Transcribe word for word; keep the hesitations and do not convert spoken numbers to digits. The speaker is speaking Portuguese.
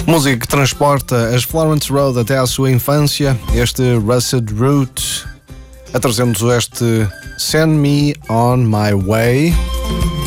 Música que transporta as Florence Road até à sua infância, este Rusted Root, a trazer-nos este Send Me On My Way.